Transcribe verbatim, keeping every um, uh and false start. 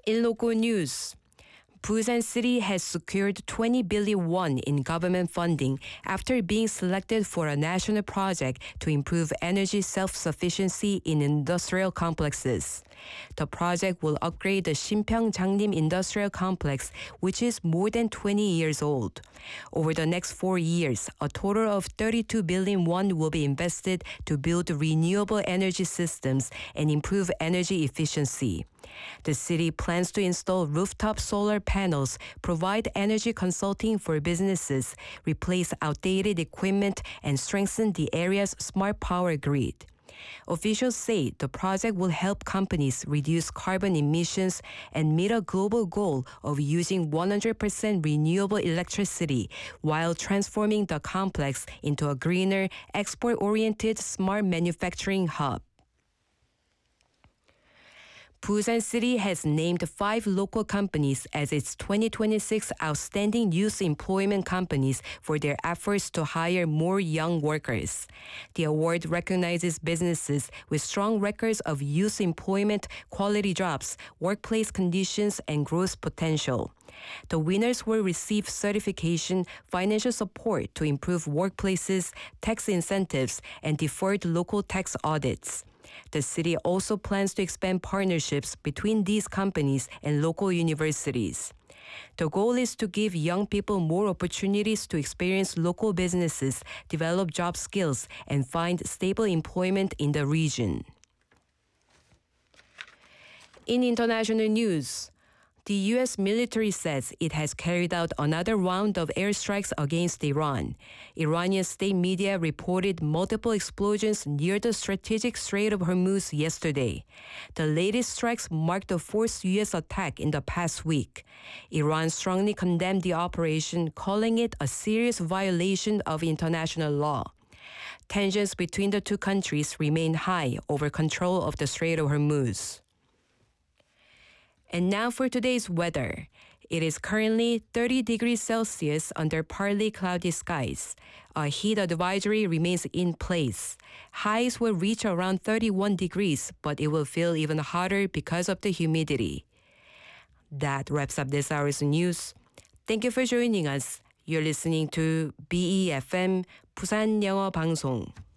In local news, Busan City has secured twenty billion won in government funding after being selected for a national project to improve energy self-sufficiency in industrial complexes. The project will upgrade the Sinpyeong Jangnim Industrial Complex, which is more than twenty years old. Over the next four years, a total of thirty-two billion won will be invested to build renewable energy systems and improve energy efficiency. The city plans to install rooftop solar panels, provide energy consulting for businesses, replace outdated equipment, and strengthen the area's smart power grid. Officials say the project will help companies reduce carbon emissions and meet a global goal of using one hundred percent renewable electricity while transforming the complex into a greener, export-oriented smart manufacturing hub. Busan City has named five local companies as its twenty twenty-six Outstanding Youth Employment Companies for their efforts to hire more young workers. The award recognizes businesses with strong records of youth employment, quality jobs, workplace conditions, and growth potential. The winners will receive certification, financial support to improve workplaces, tax incentives, and deferred local tax audits. The city also plans to expand partnerships between these companies and local universities. The goal is to give young people more opportunities to experience local businesses, develop job skills, and find stable employment in the region. In international news, the U S military says it has carried out another round of airstrikes against Iran. Iranian state media reported multiple explosions near the strategic Strait of Hormuz yesterday. The latest strikes marked the fourth U S attack in the past week. Iran strongly condemned the operation, calling it a serious violation of international law. Tensions between the two countries remain high over control of the Strait of Hormuz. And now for today's weather. It is currently thirty degrees Celsius under partly cloudy skies. A heat advisory remains in place. Highs will reach around thirty-one degrees, but it will feel even hotter because of the humidity. That wraps up this hour's news. Thank you for joining us. You're listening to B E F M 부산 영어 방송.